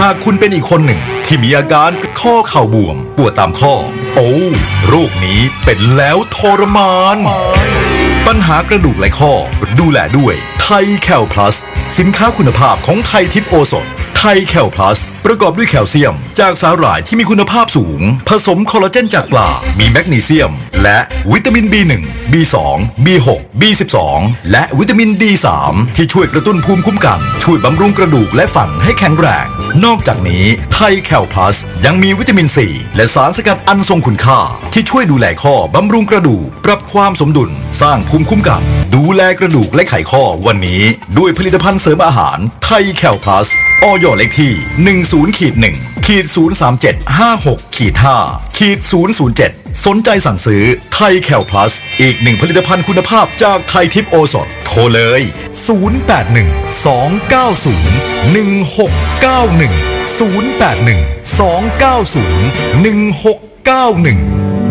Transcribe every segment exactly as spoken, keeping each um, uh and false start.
หากคุณเป็นอีกคนหนึ่งที่มีอาการข้อเข่าบวมปวดตามข้อโอ้โรคนี้เป็นแล้วทรมานปัญหากระดูกและข้อดูแลด้วยไทยแคลพลัสสินค้าคุณภาพของไทยทิพย์โอสถไทยแคลพลัสประกอบด้วยแคลเซียมจากสาหร่ายที่มีคุณภาพสูงผสมคอลลาเจนจากปลามีแมกนีเซียมและวิตามิน บี หนึ่ง บี สอง บี หก บี สิบสอง และวิตามิน ดี สาม ที่ช่วยกระตุ้นภูมิคุ้มกันช่วยบำรุงกระดูกและฟันให้แข็งแรงนอกจากนี้ไทยแคลพลัสยังมีวิตามิน ซี และสารสกัดอันทรงคุณค่าที่ช่วยดูแลข้อบำรุงกระดูกปรับความสมดุลสร้างภูมิคุ้มกันดูแลกระดูกและไขข้อวันนี้ด้วยผลิตภัณฑ์เสริมอาหารไทยแคลพลัสอย.เลขที่ หนึ่ง ศูนย์ หนึ่ง ศูนย์ สาม เจ็ด ห้า หก ห้า ศูนย์ ศูนย์ เจ็ด สนใจสั่งซื้อไทยแคลพลัสอีกหนึ่งผลิตภัณฑ์คุณภาพจากไทยทิพย์โอสถโทรเลยศูนย์ แปด หนึ่ง สอง เก้า ศูนย์ หนึ่ง หก เก้า หนึ่ง ศูนย์ แปด หนึ่ง สอง เก้า ศูนย์ หนึ่ง หก เก้า หนึ่ง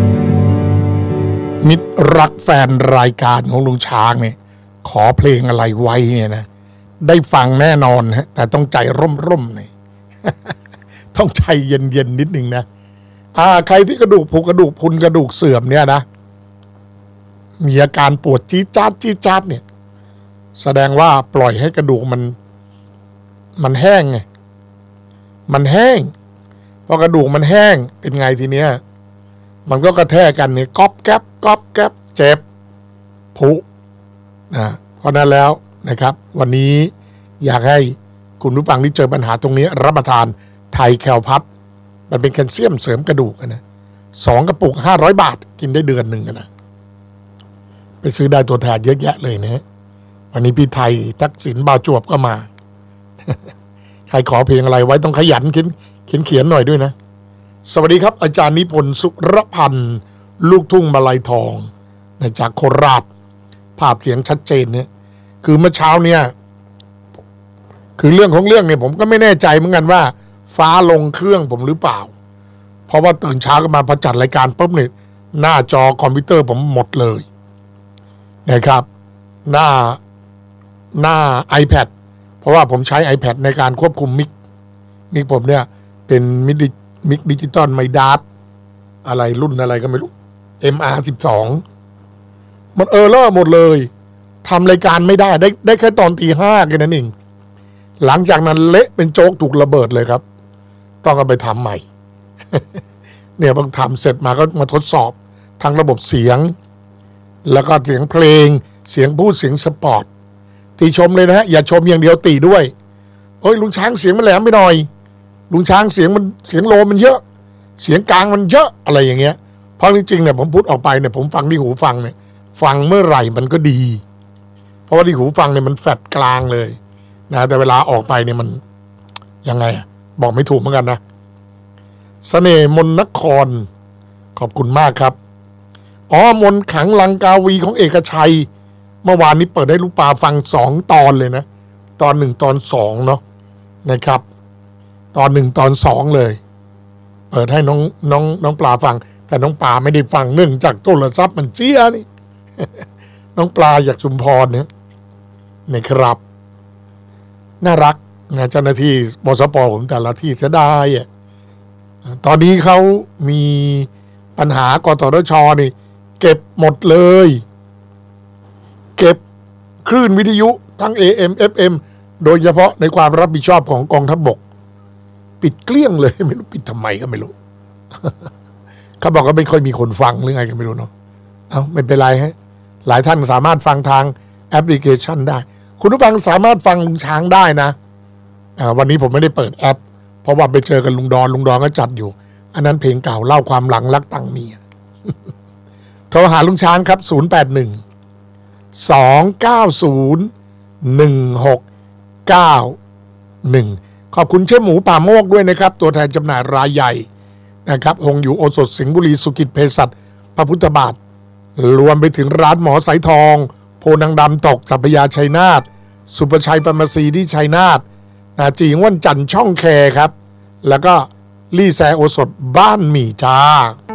มิตรรักแฟนรายการของลุงช้างเนี่ยขอเพลงอะไรไว้เนี่ยนะได้ฟังแน่นอนฮะแต่ต้องใจร่มๆหน่อย ต้องใจเย็นๆนิดนึงนะอ่าใครที่กระดูกผุกระดูกพรุนกระดูกเสื่อมเนี่ยนะมีอาการปวดจี๊ดจ๊าดจี๊ดจ๊าดเนี่ยแสดงว่าปล่อยให้กระดูกมันมันแห้งไงมันแห้งพอกระดูกมันแห้งเป็นไงทีเนี้ยมันก็กระแทกกันเนี่ยก๊อบแก๊บก๊อบแก๊บเจ็บผุนะเพราะนั้นแล้วนะครับวันนี้อยากให้คุณผู้ฟังที่เจอปัญหาตรงนี้รับประทานไทยแคลพัทมันเป็นแคลเซียมเสริมกระดูกนะสองกระปุกห้าร้อยบาทกินได้เดือนหนึ่งนะไปซื้อได้ตัวแทนเยอะแยะเลยนะวันนี้พี่ไทยทักษิณบาวจวบก็มา ใครขอเพลงอะไรไว้ต้องขยันเขียนเขียนเขียนหน่อยด้วยนะสวัสดีครับอาจารย์นิพนธ์สุรพันธ์ลูกทุ่งมาลัยทองจากโคราชภาพเสียงชัดเจนเนี่ยคือเมื่อเช้าเนี่ยคือเรื่องของเรื่องเนี่ยผมก็ไม่แน่ใจเหมือนกันว่าฟ้าลงเครื่องผมหรือเปล่าเพราะว่าตื่นเช้าก็มาพอจัดรายการปุ๊บเนี่ยหน้าจอคอมพิวเตอร์ผมหมดเลยนะครับหน้าหน้า iPad เพราะว่าผมใช้ iPad ในการควบคุมมิกมิกผมเนี่ยเป็นมิกมิกดิจิตอลไมดัสอะไรรุ่นอะไรก็ไม่รู้ เอ็ม อาร์ สิบสอง มันเออร์เลอร์หมดเลยทำรายการไม่ได้ได้ได้แค่ตอนตีห้าแค่นั้นเองหลังจากนั้นเละเป็นโจ๊กถูกระเบิดเลยครับต้องเอาไปทำใหม่ เนี่ยพอทำเสร็จมาก็มาทดสอบทางระบบเสียงแล้วก็เสียงเพลงเสียงพูดเสียงสปอร์ตตีชมเลยนะฮะอย่าชมอย่างเดียวตีด้วยเฮ้ยลุงช้างเสียงมันแหลมไปหน่อยลุงช้างเสียงมันเสียงโลมันเยอะเสียงกลางมันเยอะอะไรอย่างเงี้ยเพราะจริงๆเนี่ยผมพูดออกไปเนี่ยผมฟังที่หูฟังเนี่ยฟังเมื่อไหร่มันก็ดีเพราะว่าที่หูฟังเนี่ยมันแฟดกลางเลยนะแต่เวลาออกไปเนี่ยมันยังไงอะบอกไม่ถูกเหมือนกันนะเสน่ห์มนนครขอบคุณมากครับอ๋อมนขังลังกาวีของเอกชัยเมื่อวานนี้เปิดให้ลูกปลาฟังสองตอนเลยนะตอนหนึ่งตอนสองเนาะนะครับตอนหนึ่งตอนสองเลยเปิดให้น้องน้องน้องปลาฟังแต่น้องปลาไม่ได้ฟังเนื่องจากโทรศัพท์มันเจี๊ยนี่ น้องปลาอยากชุมพรเนี่ยนะครับน่ารักนะเจ้าหน้าที่บสป.ผมแต่ละที่เสียดายอ่ะตอนนี้เขามีปัญหากตรช.นี่เก็บหมดเลยเก็บคลื่นวิทยุทั้ง เอ เอ็ม เอฟ เอ็ม โดยเฉพาะในความรับผิดชอบของกองทัพบกปิดเกลี้ยงเลยไม่รู้ปิดทำไมก็ไม่รู้ เขาบอกว่าไม่ค่อยมีคนฟังหรือไงก็ไม่รู้เนาะเอาไม่เป็นไรฮะหลายท่านสามารถฟังทางแอปพลิเคชันได้คุณผู้ฟังสามารถฟังลุงช้างได้นะวันนี้ผมไม่ได้เปิดแอปเพราะว่าไปเจอกันลุงดอนลุงดอนก็จัดอยู่อันนั้นเพลงเก่าเล่าความหลังรักตังเมีย โทรหาลุงช้างครับศูนย์ แปด หนึ่ง สอง เก้า ศูนย์ หนึ่ง หก เก้า หนึ่งขอบคุณเชฟหมูป่าโมกด้วยนะครับตัวแทนจำหน่ายรายใหญ่นะครับหงอยู่โอสถสิงห์บุรีสุกิจเภสัชพระพุทธบาทรวมไปถึงร้านหมอสายทองโพนังดำตกสัพยาชัยนาทสุประชัยฟาร์มาซีที่ชัยนาทนาจีงวันจันทร์ช่องแคครับแล้วก็ลี่แซโอสถบ้านหมี่จ้า